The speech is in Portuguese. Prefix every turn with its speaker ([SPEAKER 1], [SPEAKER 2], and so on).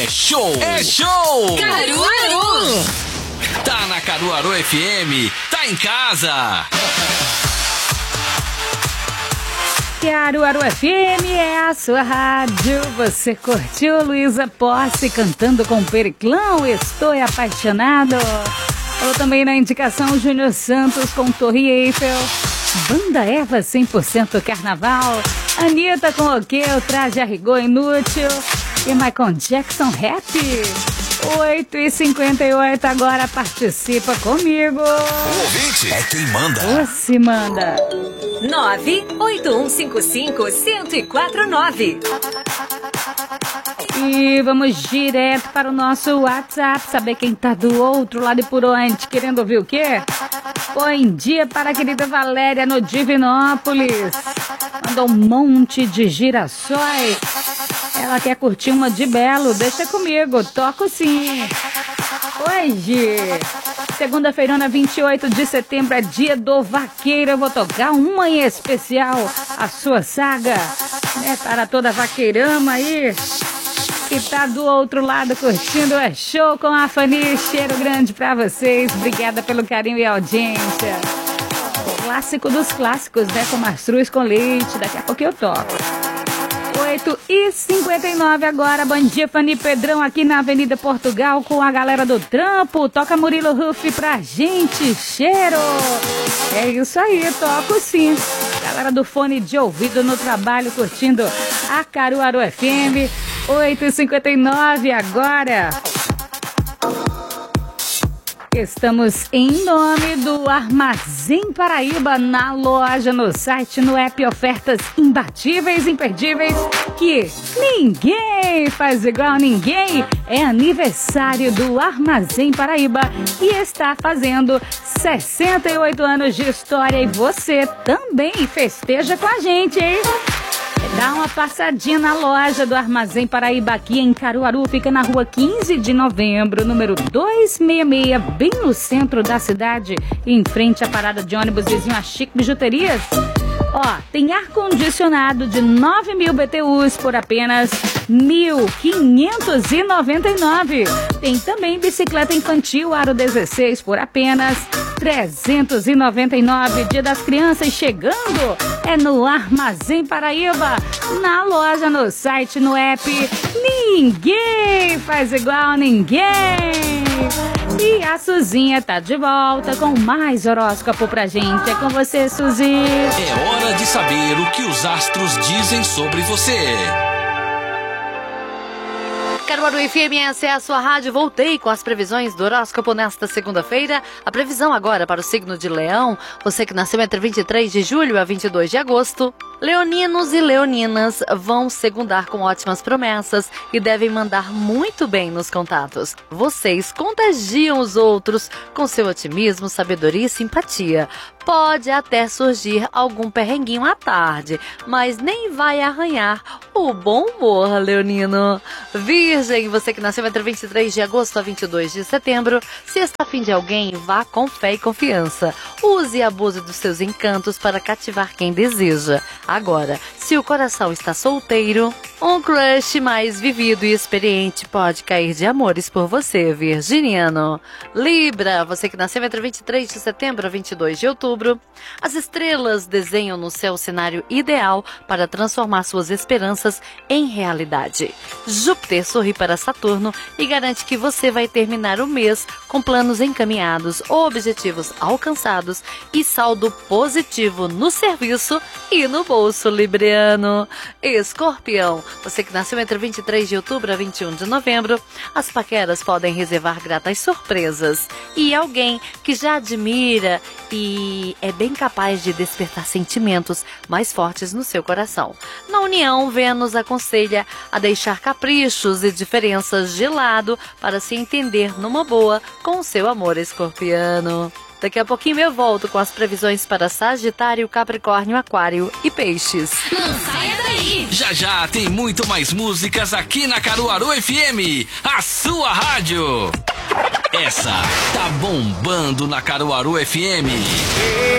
[SPEAKER 1] É show! É show!
[SPEAKER 2] Caruaru!
[SPEAKER 1] Tá na Caruaru FM, tá em casa!
[SPEAKER 3] Caruaru FM é a sua rádio. Você curtiu Luísa Posse cantando com Periclão? Estou apaixonado. Ou também na indicação Júnior Santos com Torre Eiffel. Banda Eva 100% Carnaval. Anitta com O Que? O Traje a Rigor Inútil. E Michael Jackson Rap. 8h58 agora, participa comigo.
[SPEAKER 1] O ouvinte é quem manda.
[SPEAKER 3] Você manda.
[SPEAKER 2] 981551049.
[SPEAKER 3] E vamos direto para o nosso WhatsApp, saber quem tá do outro lado e por onde, querendo ouvir o quê? Bom dia para a querida Valéria no Divinópolis. Mandou um monte de girassóis. Ela quer curtir uma de Belo, deixa comigo, toco sim. Hoje, segunda-feirona, 28 de setembro, é dia do vaqueiro. Eu vou tocar uma em especial, a sua saga, né, para toda vaqueirama aí. E tá do outro lado curtindo É Show com a Fani. Cheiro grande pra vocês. Obrigada pelo carinho e audiência. Clássico dos clássicos, né? Com mastruz com leite. Daqui a pouco eu toco. 8h59 agora. Bom dia, Fani Pedrão, aqui na Avenida Portugal com a galera do trampo. Toca Murilo Ruff pra gente. Cheiro. É isso aí, toco sim. Galera do fone de ouvido no trabalho curtindo a Caruaru FM. 8h59 agora. Estamos em nome do Armazém Paraíba, na loja, no site, no app, ofertas imbatíveis, imperdíveis, que ninguém faz igual ninguém. É aniversário do Armazém Paraíba e está fazendo 68 anos de história, e você também festeja com a gente, hein? Dá uma passadinha na loja do Armazém Paraíba aqui em Caruaru. Fica na rua 15 de novembro, número 266, bem no centro da cidade, em frente à parada de ônibus vizinho a Chique Bijuterias. Ó, tem ar-condicionado de 9.000 BTUs por apenas 1.599. Tem também bicicleta infantil aro 16 por apenas 399. Dia das Crianças chegando é no Armazém Paraíba, na loja, no site, no app. Ninguém faz igual ninguém. E a Suzinha tá de volta com mais horóscopo pra gente. É com você, Suzy.
[SPEAKER 1] É hora de saber o que os astros dizem sobre você.
[SPEAKER 4] Caruaru FM, essa é a sua rádio. Voltei com as previsões do horóscopo nesta segunda-feira. A previsão agora para o signo de Leão. Você que nasceu entre 23 de julho a 22 de agosto. Leoninos e leoninas vão segundar com ótimas promessas e devem mandar muito bem nos contatos. Vocês contagiam os outros com seu otimismo, sabedoria e simpatia. Pode até surgir algum perrenguinho à tarde, mas nem vai arranhar o bom humor, leonino. Virgem, você que nasceu entre 23 de agosto a 22 de setembro, se está afim de alguém, vá com fé e confiança. Use e abuse dos seus encantos para cativar quem deseja. Agora, se o coração está solteiro, um crush mais vivido e experiente pode cair de amores por você, virginiano. Libra, você que nasceu entre 23 de setembro a 22 de outubro, as estrelas desenham no céu o cenário ideal para transformar suas esperanças em realidade. Júpiter sorri para Saturno e garante que você vai terminar o mês com planos encaminhados, objetivos alcançados e saldo positivo no serviço e no bolso, libriano. Escorpião, você que nasceu entre 23 de outubro a 21 de novembro, as paqueras podem reservar gratas surpresas. E alguém que já admira e é bem capaz de despertar sentimentos mais fortes no seu coração. Na união, Vênus aconselha a deixar caprichos e diferenças de lado para se entender numa boa com o seu amor escorpiano. Daqui a pouquinho eu volto com as previsões para Sagitário, Capricórnio, Aquário e Peixes.
[SPEAKER 2] Não saia daí!
[SPEAKER 1] Já já tem muito mais músicas aqui na Caruaru FM, a sua rádio. Essa tá bombando na Caruaru FM.